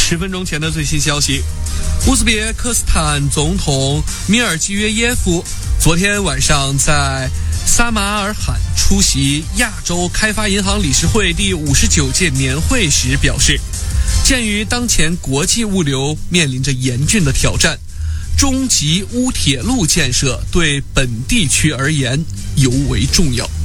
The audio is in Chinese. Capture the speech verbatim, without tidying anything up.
十分钟前的最新消息，乌兹别克斯坦总统米尔基约耶夫昨天晚上在撒马尔罕出席亚洲开发银行理事会第五十九届年会时表示，鉴于当前国际物流面临着严峻的挑战，中吉乌铁路建设对本地区而言尤为重要。